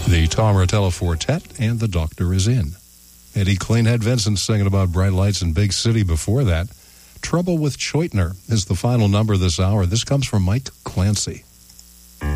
The Tom Rotella Quartet and The Doctor Is In. Eddie Cleanhead Vincent singing about Bright Lights in Big City before that. Trouble with Choitner is the final number this hour. This comes from Mike Clancy.